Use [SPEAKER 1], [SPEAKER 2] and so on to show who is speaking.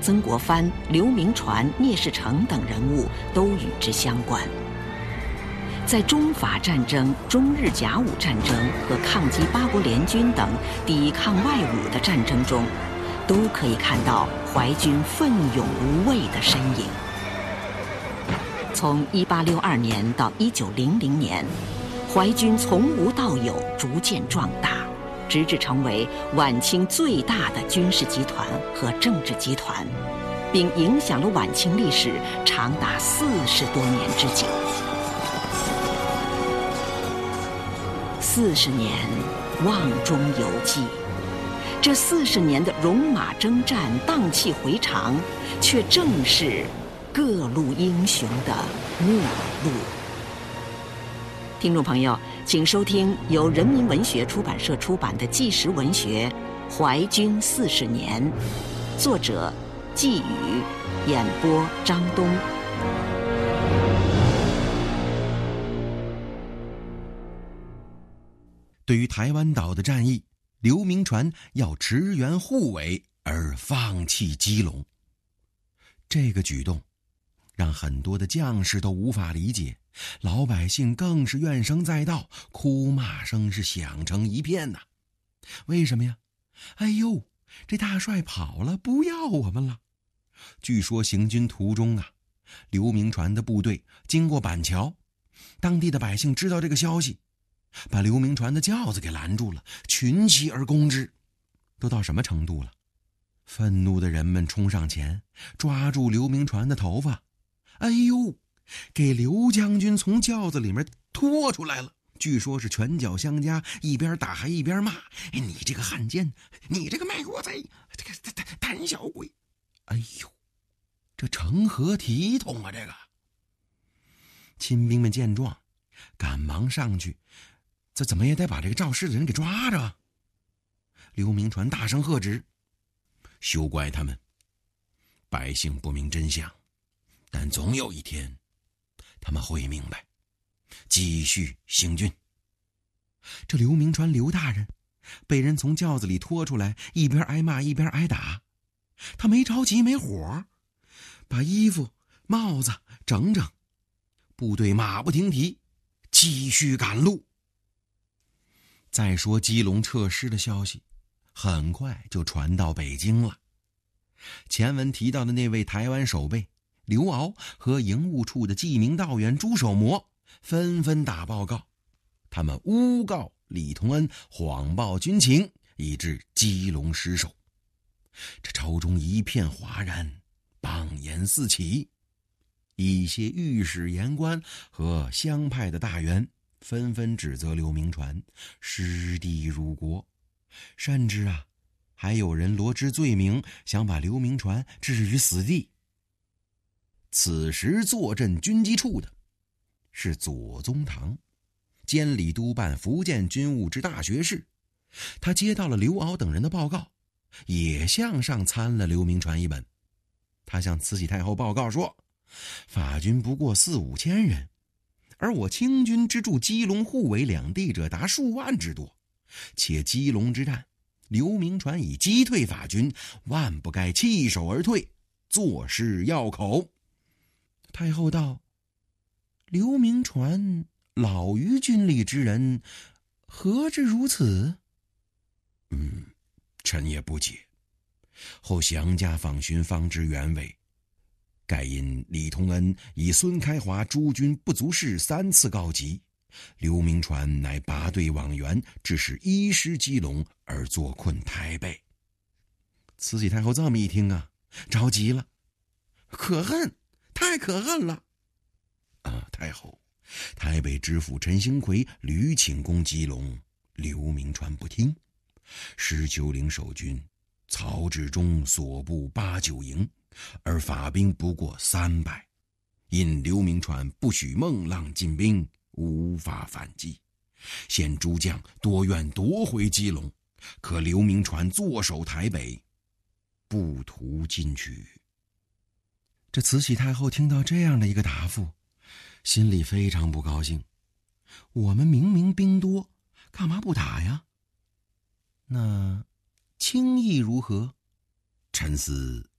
[SPEAKER 1] 曾国藩、刘铭传、聂士成等人物都与之相关。在中法战争、中日甲午战争和抗击八国联军等抵抗外侮的战争中，都可以看到淮军奋勇无畏的身影。从1862年到1900年，淮军从无到有，逐渐壮大，直至成为晚清最大的军事集团和政治集团，并影响了晚清历史长达40多年之久。40年瓮中犹记，这40年的戎马征战、荡气回肠，却正是各路英雄的末路。听众朋友，请收听由人民文学出版社出版的纪实文学《淮军40年》，作者季宇，演播张东。
[SPEAKER 2] 对于台湾岛的战役，刘铭传要驰援护卫而放弃基隆，这个举动让很多的将士都无法理解，老百姓更是怨声载道，哭骂声是响成一片呐。为什么呀？哎呦，这大帅跑了，不要我们了。据说行军途中啊，刘铭传的部队经过板桥，当地的百姓知道这个消息，把刘铭传的轿子给拦住了，群起而攻之。都到什么程度了？愤怒的人们冲上前，抓住刘铭传的头发，哎呦，给刘将军从轿子里面拖出来了。据说是拳脚相加，一边打还一边骂：“你这个汉奸，你这个卖国贼，这个胆小鬼！”哎呦，这成何体统啊！这个亲兵们见状，赶忙上去，这怎么也得把这个肇事的人给抓着。刘铭传大声喝止：“休怪他们，百姓不明真相，但总有一天他们会明白。继续行军。”这刘铭传刘大人被人从轿子里拖出来，一边挨骂一边挨打，他没着急没火，把衣服帽子整整，部队马不停蹄继续赶路。再说基隆撤师的消息很快就传到北京了。前文提到的那位台湾守备刘骜和营务处的记名道员朱守模纷纷打报告，他们诬告李同恩谎报军情，以致基隆失守。这朝中一片哗然，谤言四起。一些御史言官和乡派的大员纷纷指责刘铭传失地辱国，甚至还有人罗织罪名，想把刘铭传置于死地。此时坐镇军机处的是左宗棠，监理督办福建军务之大学士。他接到了刘骜等人的报告，也向上参了刘铭传一本。他向慈禧太后报告说，法军不过4、5千人，而我清军之驻基隆、护卫两地者达数万之多，且基隆之战刘铭传已击退法军，万不该弃守而退，坐视要口。太后道：“刘铭传老于军里之人，何至如此？”臣也不解。后详加访询，方知原委。盖因李同恩以孙开华诸军不足视3次告急，刘铭传乃拔队往援，致使遗失基隆而坐困台北。慈禧太后这么一听着急了，可恨，太可恨了！太后，台北知府陈兴奎屡请攻基隆，刘铭传不听。19领守军曹志忠所部8、9营，而法兵不过300，因刘铭传不许孟浪进兵，无法反击。现诸将多愿夺回基隆，可刘铭传坐守台北，不图进取。这慈禧太后听到这样的一个答复，心里非常不高兴。我们明明兵多，干嘛不打呀？那轻易如何？臣思